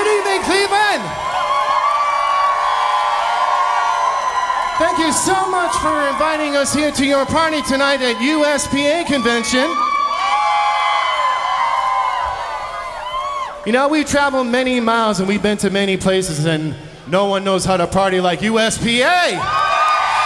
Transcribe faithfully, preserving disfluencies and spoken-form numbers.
Good evening, Cleveland! Thank you so much for inviting us here to your party tonight at U S P A Convention. You know, we've traveled many miles and we've been to many places and no one knows how to party like U S P A.